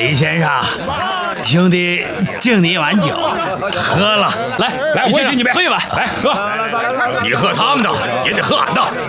李先生，兄弟敬你一碗酒，喝了。 来，我敬你杯， 喝一碗， 来喝。 你喝他们的，也得喝俺的。